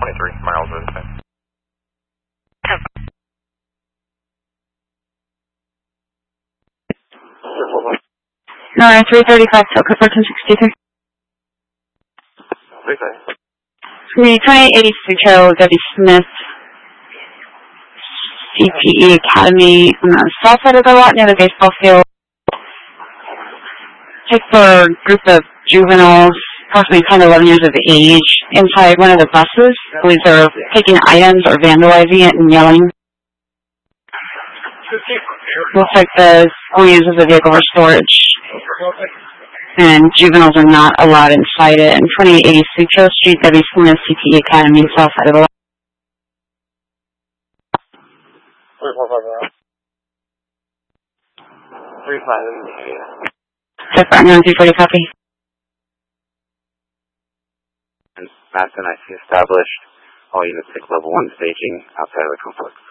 23 miles of the 335 Toka 1463. 2880 Sutro, Debbie Smith, CPE Academy on the south side of the lot near the baseball field. Take for a group of juveniles, approximately 10 to 11 years of age, inside one of the buses. I believe they're taking items or vandalizing it and yelling. Looks like the school uses the vehicle for storage, and juveniles are not allowed inside it. And 2880 Sutro Street, Debbie Smith, CPE Academy, south side of the lot. 340 copy. And Madison, I see established. All units take level 1 staging outside of the complex.